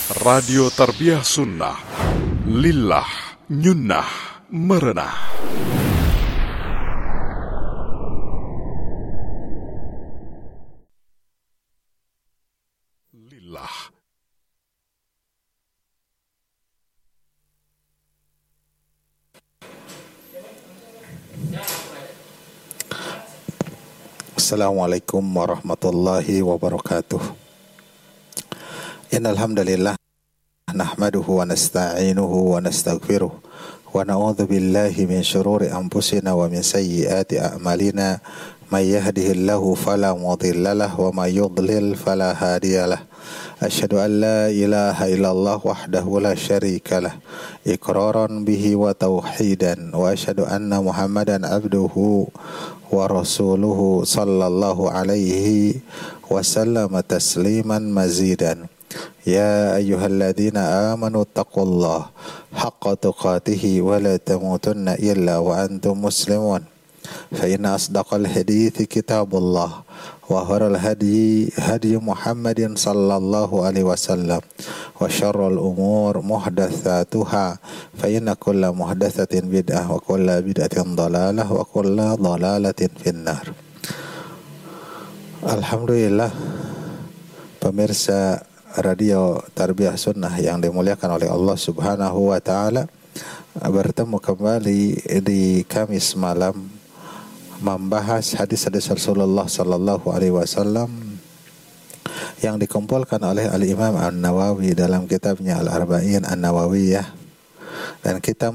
Radio Tarbiyah Sunnah, Lillah, Nyunnah, Merenah. Lillah. Assalamualaikum warahmatullahi wabarakatuh. Innal hamdalillah nahmaduhu wa nasta'inuhu wa nastaghfiruh wa na'udzu billahi min shururi anfusina wa min sayyiati a'malina may yahdihillahu fala mudilla lahu wa may yudlil fala hadiyalah. Asyhadu an la ilaha illallah wahdahu la syarika lah iqraran bihi wa tauhidan wa asyhadu anna Muhammadan abduhu wa rasuluhu sallallahu alaihi wasallam tasliman mazidan. Ya ayyuhalladzina amanu taqullaha haqqa tuqatih wa la tamutunna illa wa antum muslimun. Fa inna asdaqal hadithi kitabullah wa khairul hadi Muhammadin sallallahu alaihi wasallam wa syarrul umur muhdatsatuha fa inna kulla muhdatsatin bid'ah wa kulla bid'atin dhalalah wa kulla dhalalatin finnar. Alhamdulillah, pemirsa Radio Tarbiyah Sunnah yang dimuliakan oleh Allah Subhanahu wa taala, bertemu kembali di Kamis malam membahas hadis-hadis Rasulullah sallallahu alaihi wasallam yang dikumpulkan oleh Al-Imam An-Nawawi dalam kitabnya Al-Arba'in An-Nawawiyah, dan kita